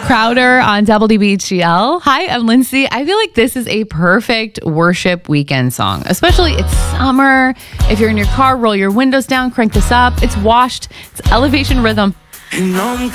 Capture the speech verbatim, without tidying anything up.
Crowder on W B G L. Hi, I'm Lindsay. I feel like this is a perfect worship weekend song, especially it's summer. If you're in your car, roll your windows down, crank this up. It's washed. It's elevation rhythm.